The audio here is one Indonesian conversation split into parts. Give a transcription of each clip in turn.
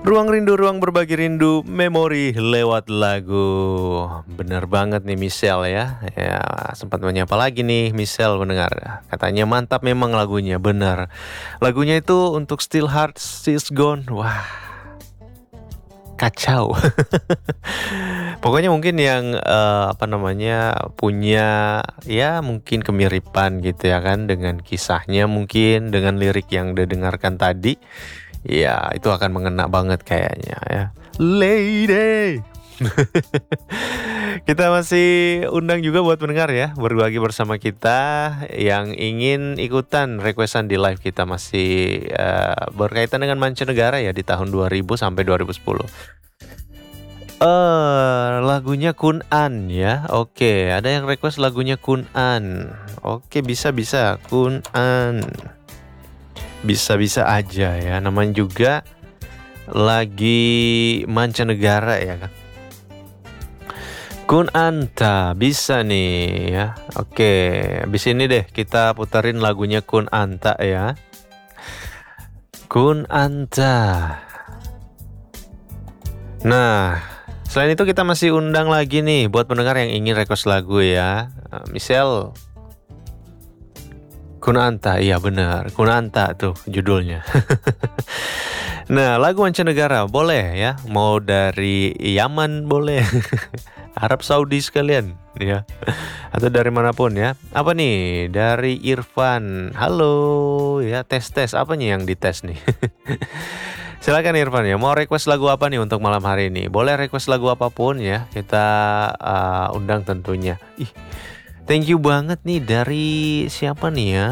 Ruang rindu, ruang berbagi rindu, memori lewat lagu. Bener banget nih Michelle ya. Ya, sempat menyapa lagi nih Michelle mendengar. Katanya mantap memang lagunya, bener. Lagunya itu untuk Still Hearts, She's Gone. Wah, kacau. Pokoknya mungkin yang punya ya mungkin kemiripan gitu ya kan dengan kisahnya, mungkin dengan lirik yang didengarkan tadi. Ya, itu akan mengena banget kayaknya ya. Lady. Kita masih undang juga buat pendengar ya, berbagi bersama kita yang ingin ikutan requestan di live kita masih berkaitan dengan mancanegara ya di tahun 2000 sampai 2010. Lagunya Kun An ya. Oke, ada yang request lagunya Kun An. Oke, bisa Kun An. Bisa aja ya, namanya juga lagi mancanegara ya kan. Kun Anta bisa nih ya. Oke, habis ini deh kita puterin lagunya Kun Anta ya. Kun Anta. Nah, selain itu kita masih undang lagi nih buat pendengar yang ingin request lagu ya. Michelle, Kunanta, iya benar. Kunanta tuh judulnya. Nah, lagu mancanegara boleh ya. Mau dari Yaman boleh. Arab Saudi sekalian ya. Atau dari manapun ya. Apa nih? Dari Irfan. Halo ya, tes apa nih yang dites nih? Silakan Irfan ya. Mau request lagu apa nih untuk malam hari ini? Boleh request lagu apapun ya. Kita undang tentunya. Ih, thank you banget nih dari siapa nih ya?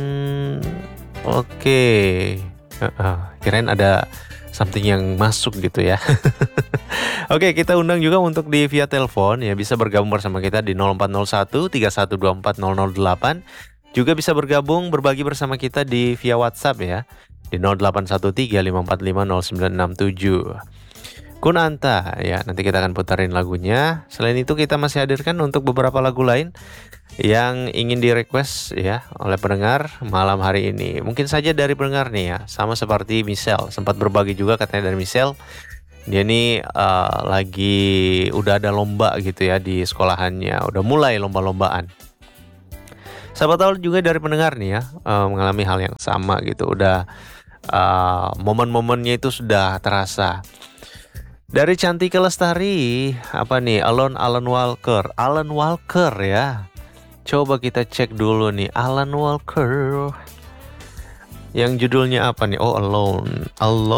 Oke. Kirain ada something yang masuk gitu ya. Oke, kita undang juga untuk di via telepon ya, bisa bergabung bersama kita di 0401 3124 008. Juga bisa bergabung berbagi bersama kita di via WhatsApp ya di 0813 545 0967. Kun Anta ya, nanti kita akan putarin lagunya. Selain itu kita masih hadirkan untuk beberapa lagu lain yang ingin di request ya oleh pendengar malam hari ini. Mungkin saja dari pendengar nih ya, sama seperti Michelle sempat berbagi juga katanya dari Michelle. Dia nih lagi udah ada lomba gitu ya di sekolahannya, udah mulai lomba-lombaan. Siapa tahu juga dari pendengar nih ya mengalami hal yang sama gitu, udah momen-momennya itu sudah terasa. Dari Cantika Lestari, apa nih? Alan Walker ya. Coba kita cek dulu nih, Alan Walker. Yang judulnya apa nih? Oh, Alone.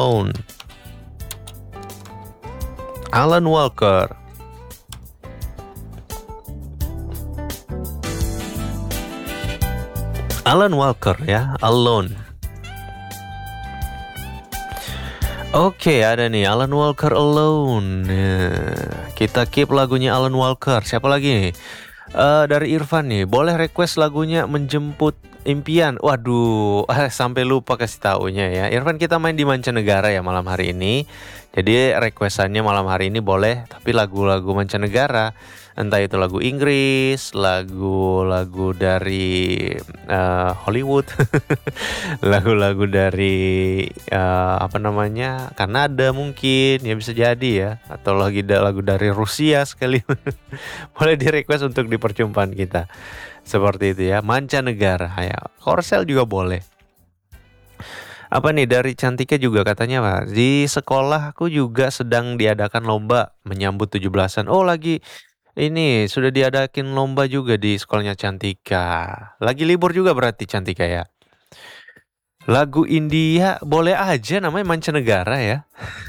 Alan Walker. Alan Walker ya, Alone. Oke, ada nih Alan Walker Alone. Kita keep lagunya Alan Walker. Siapa lagi nih? Dari Irfan nih. Boleh request lagunya Menjemput Impian. Waduh, sampai lupa kasih taunya ya. Irfan, kita main di mancanegara ya malam hari ini. Jadi requestannya malam hari ini boleh, tapi lagu-lagu mancanegara. Entah itu lagu Inggris, lagu-lagu dari Hollywood, lagu-lagu dari Kanada mungkin, ya bisa jadi ya, atau lagu dari Rusia sekali. Boleh di request untuk di perjumpaan kita. Seperti itu ya, mancanegara ya. Korsel juga boleh. Apa nih dari Cantika juga katanya Pak, di sekolahku juga sedang diadakan lomba menyambut 17-an. Oh, lagi ini sudah diadakin lomba juga di sekolahnya Cantika. Lagi libur juga berarti Cantika ya. Lagu India boleh aja, namanya mancanegara ya.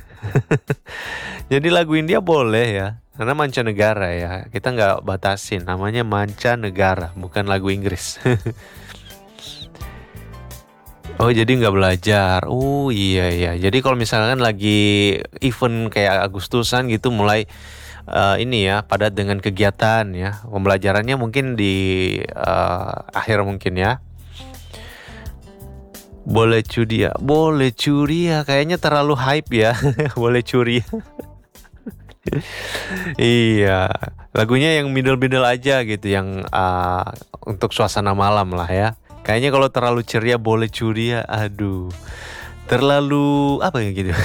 Jadi lagu India boleh ya, karena mancanegara ya. Kita nggak batasin, namanya mancanegara, bukan lagu Inggris. Oh, jadi nggak belajar. Oh iya. Jadi kalau misalkan lagi event kayak Agustusan gitu, mulai ini ya padat dengan kegiatan ya. Pembelajarannya mungkin di akhir mungkin ya. Boleh curi ya. Kayaknya terlalu hype ya. Boleh curi. Iya, lagunya yang middle aja gitu, yang untuk suasana malam lah ya. Kayaknya kalau terlalu ceria boleh curi ya, aduh, terlalu apa ya gitu.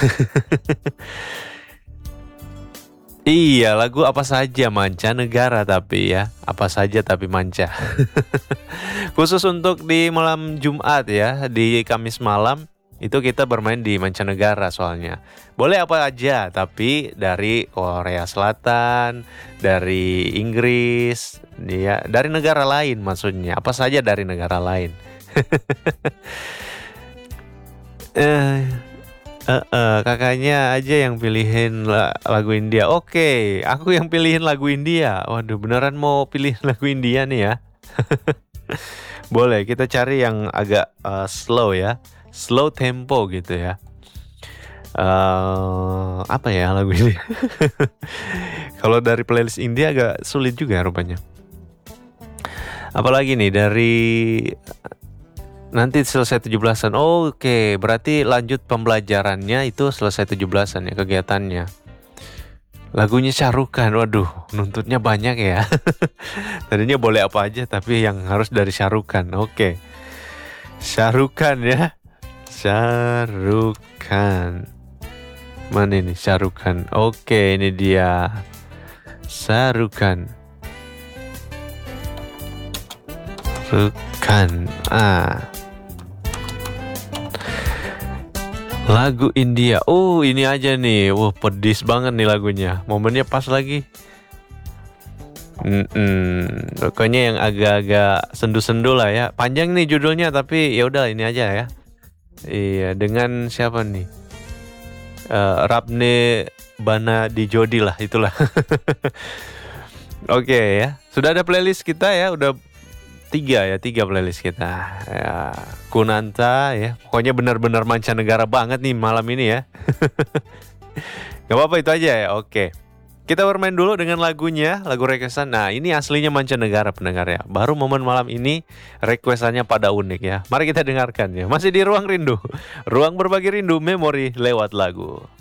Iya, lagu apa saja mancanegara tapi ya, apa saja tapi manca. Khusus untuk di malam Jumat ya, di Kamis malam itu kita bermain di mancanegara soalnya. Boleh apa aja, tapi dari Korea Selatan, dari Inggris, ya, dari negara lain maksudnya. Apa saja dari negara lain. Eh, kakaknya aja yang pilihin lagu India. Oke, aku yang pilihin lagu India. Waduh, beneran mau pilih lagu India nih ya? Boleh, kita cari yang agak slow ya, slow tempo gitu ya. Apa ya lagu ini? Kalau dari playlist India agak sulit juga rupanya. Apalagi nih dari nanti selesai 17-an. Oke, berarti lanjut pembelajarannya itu selesai 17-an ya kegiatannya. Lagunya Shah Rukh Khan, waduh, nuntutnya banyak ya. Tadinya boleh apa aja, tapi yang harus dari Shah Rukh Khan. Oke, Shah Rukh Khan ya, Shah Rukh Khan. Mana ini Shah Rukh Khan? Oke, ini dia Shah Rukh Khan. Rukh Khan. Lagu India. Oh, ini aja nih. Wah, pedis banget nih lagunya. Momennya pas lagi. Pokoknya yang agak-agak sendu-sendu lah ya. Panjang nih judulnya, tapi ya udah ini aja ya. Iya, dengan siapa nih? Rabne Bana di Jodi lah, itulah. Oke ya. Sudah ada playlist kita ya, udah tiga playlist kita ya, Kunanta ya, pokoknya benar-benar mancanegara banget nih malam ini ya. Gak apa-apa itu aja ya. Oke, kita bermain dulu dengan lagunya, lagu requestan. Nah ini aslinya mancanegara pendengar ya, baru momen malam ini requestannya pada unik ya. Mari kita dengarkan ya, masih di Ruang Rindu, ruang berbagi rindu memori lewat lagu.